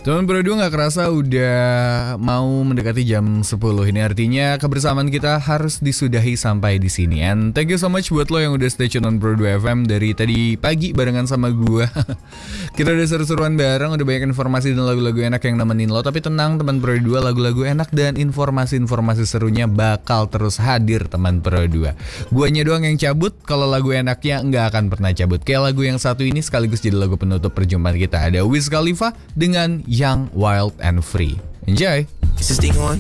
Teman Pro 2 gak kerasa udah mau mendekati jam 10. Ini artinya kebersamaan kita harus disudahi sampai di sini. And thank you so much buat lo yang udah stay tune on Pro 2 FM dari tadi pagi barengan sama gue. Kita udah seru-seruan bareng, udah banyak informasi dan lagu-lagu enak yang nemenin lo. Tapi tenang teman Pro 2, lagu-lagu enak dan informasi-informasi serunya bakal terus hadir teman Pro 2. Guanya doang yang cabut, kalau lagu enaknya nggak akan pernah cabut. Kayak lagu yang satu ini sekaligus jadi lagu penutup perjumpaan kita. Ada Wiz Khalifa dengan Young, Wild and Free. Enjoy! Is this thing on?